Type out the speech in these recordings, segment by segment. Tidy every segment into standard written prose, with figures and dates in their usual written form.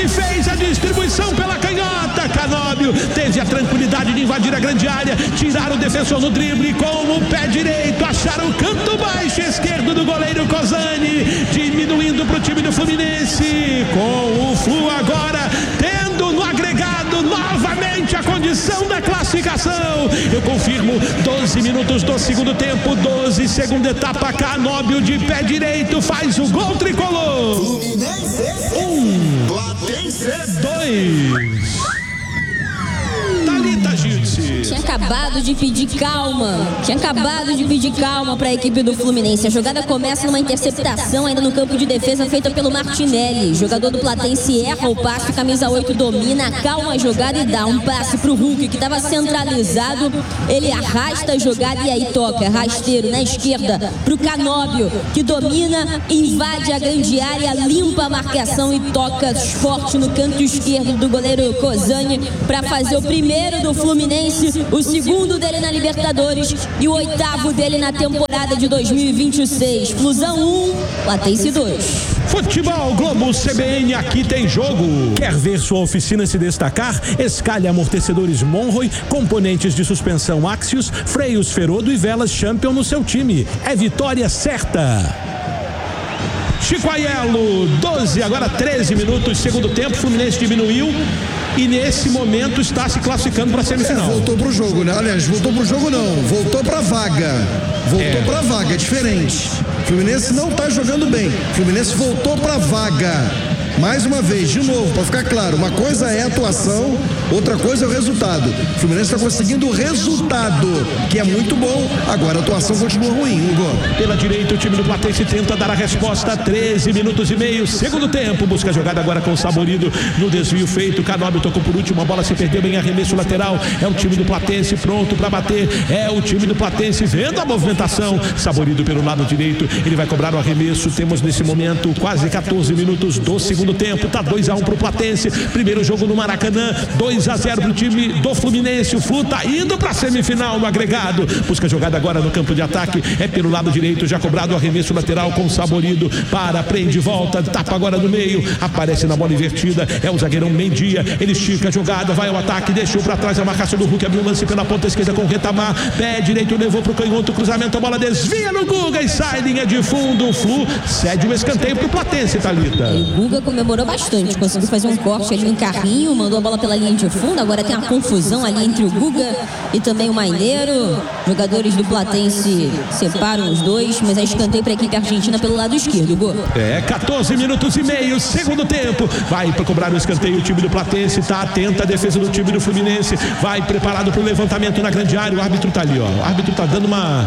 ele fez a distribuição pela canhota. Canóbio teve a tranquilidade de invadir a grande área, tirar o defensor no drible com o pé direito, achar o canto baixo esquerdo do goleiro Cosani, diminuindo para o time do Fluminense, com o Flu agora tendo no agregado novamente a condição da classificação. Eu confirmo, 12 minutos do segundo tempo, 12, segunda etapa. Canóbio de pé direito faz o gol tricolor. Fluminense 2. Thalita Gilce. Tinha acabado de pedir calma para a equipe do Fluminense. A jogada começa numa interceptação ainda no campo de defesa feita pelo Martinelli. Jogador do Platense erra o passe, camisa 8 domina, calma a jogada e dá um passe pro Hulk, que estava centralizado. Ele arrasta a jogada e aí toca rasteiro na esquerda pro Canóbio, que domina, invade a grande área, limpa a marcação e toca forte no canto esquerdo do goleiro Cosani para fazer o primeiro do Fluminense, o segundo dele na Libertadores e o 8º dele na temporada de 2026. Flusão 1, Platense 2. Futebol Globo CBN, aqui tem jogo. Quer ver sua oficina se destacar? Escalhe amortecedores Monroy, componentes de suspensão Axios, freios Ferodo e velas Champion no seu time. É vitória certa. Chico Aiello, 12, agora 13 minutos, segundo tempo, Fluminense diminuiu e nesse momento está se classificando para a semifinal. Voltou pro jogo, né? Aliás, voltou pro jogo não, voltou pra vaga. Pra vaga, é diferente. Fluminense não tá jogando bem. Fluminense voltou pra vaga. Mais uma vez, de novo, para ficar claro, uma coisa é a atuação, outra coisa é o resultado. O Fluminense está conseguindo o resultado, que é muito bom. Agora a atuação continua ruim, Hugo. Pela direita, o time do Platense tenta dar a resposta. 13 minutos e meio, segundo tempo. Busca a jogada agora com o Saborido no desvio feito. Canóbio tocou por último, a bola se perdeu em arremesso lateral. É o time do Platense pronto para bater. É o time do Platense vendo a movimentação. Saborido pelo lado direito, ele vai cobrar o arremesso. Temos nesse momento quase 14 minutos do segundo tempo, tá 2-1 pro Platense, primeiro jogo no Maracanã, 2-0 pro time do Fluminense. O Flu tá indo pra semifinal no agregado, busca a jogada agora no campo de ataque, é pelo lado direito, já cobrado o arremesso lateral com o Saborido, prende, volta, tapa agora no meio, aparece na bola invertida, é o zagueirão Mendia, ele estica a jogada, vai ao ataque, deixou pra trás a marcação do Hulk, abriu o lance pela ponta esquerda com o Retamar, pé direito, levou pro canhoto, cruzamento, a bola desvia no Guga e sai linha de fundo. O Flu cede o escanteio pro Platense, Thalita. O Guga comemorou bastante, conseguiu fazer um corte ali em carrinho, mandou a bola pela linha de fundo. Agora tem uma confusão ali entre o Guga e também o Maineiro. Jogadores do Platense separam os dois, mas é escanteio para a equipe argentina pelo lado esquerdo. Gol. 14 minutos e meio, segundo tempo. Vai para cobrar o escanteio o time do Platense, tá atenta a defesa do time do Fluminense, vai preparado para o levantamento na grande área. O árbitro tá ali, ó. O árbitro tá dando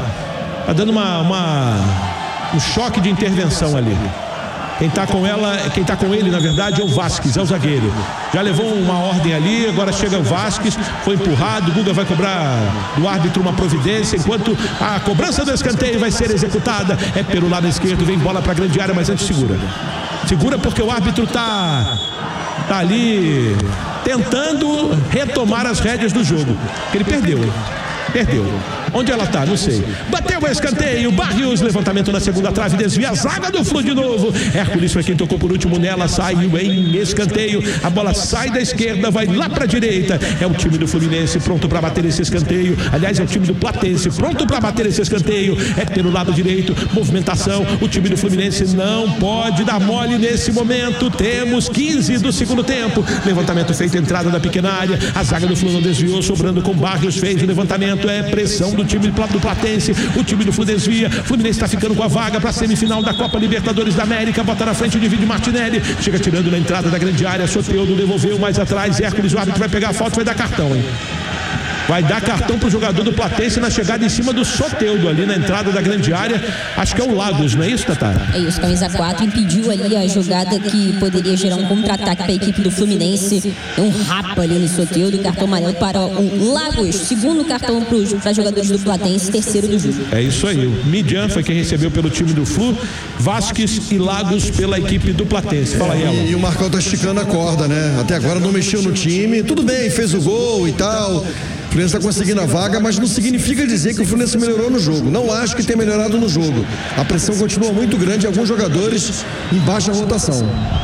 um choque de intervenção ali. Quem tá com ele, na verdade, é o Vasquez, é o zagueiro. Já levou uma ordem ali, agora chega o Vasquez, foi empurrado, o Guga vai cobrar do árbitro uma providência, enquanto a cobrança do escanteio vai ser executada. É pelo lado esquerdo, vem bola pra grande área, mas antes segura. Segura porque o árbitro tá ali tentando retomar as rédeas do jogo. Porque ele perdeu. Onde ela tá? Não sei. Bateu o escanteio, Barrios, levantamento na segunda trave, desvia a zaga do Flu de novo. Hércules foi quem tocou por último nela, saiu em escanteio. A bola sai da esquerda, vai lá pra direita. É o time do Fluminense pronto pra bater esse escanteio. Aliás, é o time do Platense pronto pra bater esse escanteio. É pelo lado direito, movimentação. O time do Fluminense não pode dar mole nesse momento. Temos 15 do segundo tempo. Levantamento feito, entrada da pequena área. A zaga do Flu não desviou, sobrando com Barrios, fez o levantamento. É pressão do time do Platense, o time do Flu desvia, Fluminense está ficando com a vaga para a semifinal da Copa Libertadores da América, bota na frente, divide Martinelli, chega tirando na entrada da grande área, Soteldo devolveu mais atrás, Hércules, o árbitro vai pegar a falta, vai dar cartão, hein? Vai dar cartão pro jogador do Platense na chegada em cima do Soteldo ali na entrada da grande área. Acho que é o Lagos, não é isso, Tatá? É isso, camisa 4 impediu ali a jogada que poderia gerar um contra-ataque para a equipe do Fluminense. Um rapa ali no Soteldo, cartão amarelo para o Lagos. Segundo cartão para jogadores do Platense, terceiro do jogo. É isso aí, o Midian foi quem recebeu pelo time do Flu, Vasquez e Lagos pela equipe do Platense. Fala aí, Alan. E o Marcão tá esticando a corda, né? Até agora não mexeu no time. Tudo bem, fez o gol e tal. O Fluminense está conseguindo a vaga, mas não significa dizer que o Fluminense melhorou no jogo. Não acho que tenha melhorado no jogo. A pressão continua muito grande, alguns jogadores em baixa rotação.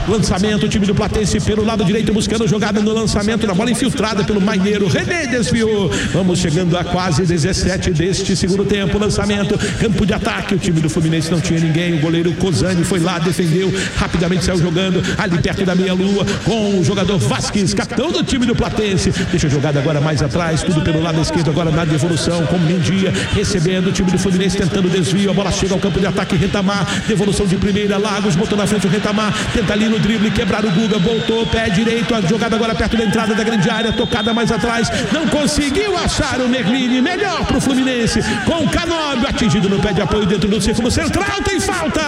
Lançamento, o time do Platense pelo lado direito buscando jogada no lançamento, na bola infiltrada pelo Maineiro. René desviou. Vamos chegando a quase 17 deste segundo tempo. Lançamento, campo de ataque. O time do Fluminense não tinha ninguém. O goleiro Cozani foi lá, defendeu, rapidamente saiu jogando ali perto da meia-lua com o jogador Vasquez, capitão do time do Platense. Deixa a jogada agora mais atrás, tudo pelo lado esquerdo, agora na devolução com Mendia, recebendo o time do Fluminense, tentando desvio. A bola chega ao campo de ataque, Rentamar, devolução de primeira, Lagos botou na frente o Rentamar, tenta ali no drible, quebrar o Guga, voltou, pé direito, a jogada agora perto da entrada da grande área, tocada mais atrás, não conseguiu achar o Merlini, melhor pro Fluminense, com o Canóbio atingido no pé de apoio dentro do círculo central, tem falta!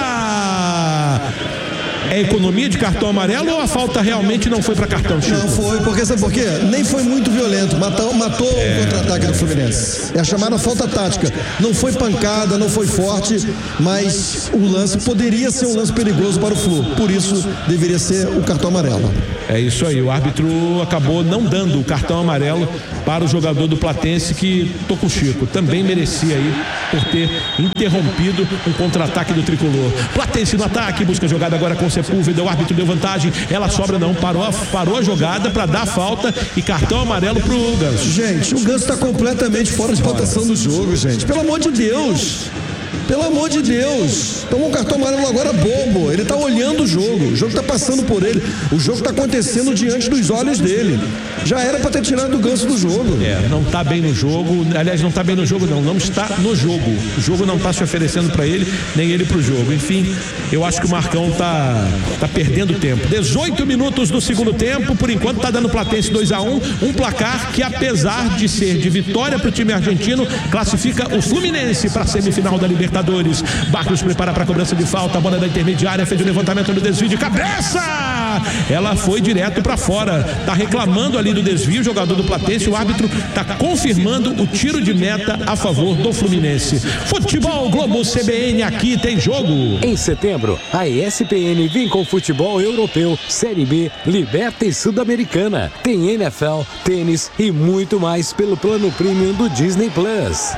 É economia de cartão amarelo ou a falta realmente não foi para cartão, Chico? Não foi, porque sabe por quê? Nem foi muito violento, matou o contra-ataque do Fluminense. É a chamada falta tática. Não foi pancada, não foi forte, mas o lance poderia ser um lance perigoso para o Flu. Por isso, deveria ser o cartão amarelo. É isso aí, o árbitro acabou não dando o cartão amarelo para o jogador do Platense, que tô com o Chico, também merecia aí por ter interrompido um contra-ataque do tricolor. Platense no ataque, busca a jogada agora com Sepúlveda, o árbitro deu vantagem, ela sobra não, parou a jogada para dar falta e cartão amarelo pro Ganso. Gente, o Ganso tá completamente fora de rotação do jogo, gente, pelo amor de Deus. Pelo amor de Deus, tomou um cartão amarelo agora bobo, ele tá olhando o jogo tá passando por ele, o jogo tá acontecendo diante dos olhos dele, já era pra ter tirado o Ganso do jogo. Não tá bem no jogo, aliás, não tá bem no jogo não está no jogo, o jogo não tá se oferecendo pra ele, nem ele pro jogo, enfim, eu acho que o Marcão tá perdendo tempo. 18 minutos do segundo tempo, por enquanto tá dando Platense 2-1, um placar que, apesar de ser de vitória pro time argentino, classifica o Fluminense pra semifinal da Libertadores. Barros prepara para a cobrança de falta, a bola da intermediária, fez o levantamento no desvio de cabeça, ela foi direto para fora, tá reclamando ali do desvio o jogador do Platense, o árbitro tá confirmando o tiro de meta a favor do Fluminense. Futebol Globo CBN, aqui tem jogo. Em setembro, a ESPN vem com futebol europeu, Série B, Liberta e Sul-Americana. Tem NFL, tênis e muito mais pelo plano premium do Disney Plus.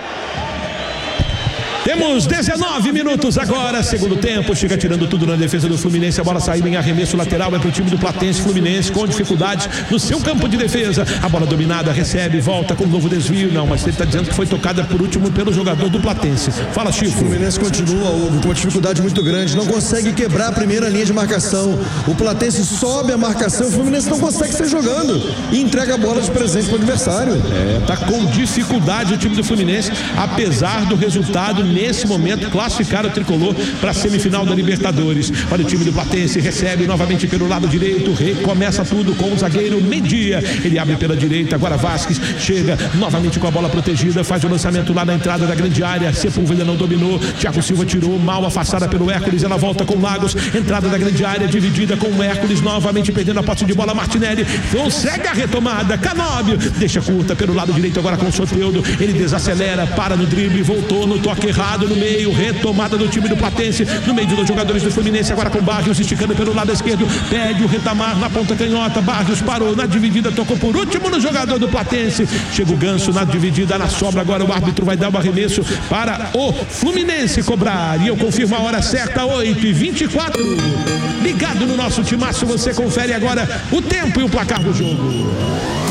Temos 19 minutos agora, segundo tempo, chega tirando tudo na defesa do Fluminense, a bola saiu em arremesso lateral, é pro time do Platense. Fluminense com dificuldades no seu campo de defesa, a bola dominada, recebe, volta com um novo desvio, não, mas ele está dizendo que foi tocada por último pelo jogador do Platense. Fala, Chico. O Fluminense continua, Hugo, com uma dificuldade muito grande, não consegue quebrar a primeira linha de marcação, o Platense sobe a marcação, o Fluminense não consegue sair jogando e entrega a bola de presente pro adversário. Tá com dificuldade o time do Fluminense, apesar do resultado nesse momento classificar o tricolor para a semifinal da Libertadores. Olha o time do Platense, recebe novamente pelo lado direito, recomeça tudo com o zagueiro Mendia, ele abre pela direita, agora Vasquez chega novamente com a bola protegida, faz o lançamento lá na entrada da grande área, Sepúlveda não dominou, Thiago Silva tirou, mal afastada pelo Hércules, ela volta com Lagos, entrada da grande área, dividida com o Hércules, novamente perdendo a posse de bola, Martinelli consegue a retomada, Canóbio deixa curta pelo lado direito agora com o Soteldo, ele desacelera, para no drible, voltou no toque errado no meio, retomada do time do Platense, no meio dos jogadores do Fluminense, agora com Barrios esticando pelo lado esquerdo, pede o Rentamar na ponta canhota, Barrios parou na dividida, tocou por último no jogador do Platense, chega o Ganso na dividida, na sobra, agora o árbitro vai dar o arremesso para o Fluminense cobrar, e eu confirmo a hora certa, 8h24, ligado no nosso timaço, você confere agora o tempo e o placar do jogo.